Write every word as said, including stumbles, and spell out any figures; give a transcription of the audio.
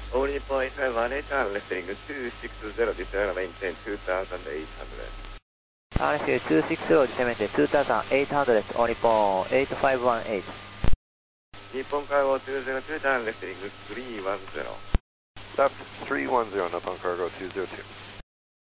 All Nippon eight five one eight one, lifting two six zero, descend maintain two thousand eight hundred. Altitude two six zero, descend maintain two thousand eight hundred, All Nippon eight five one eight. Nippon Cargo two zero two, turn lifting three one zero. Left three one zero, Nippon Cargo two zero two.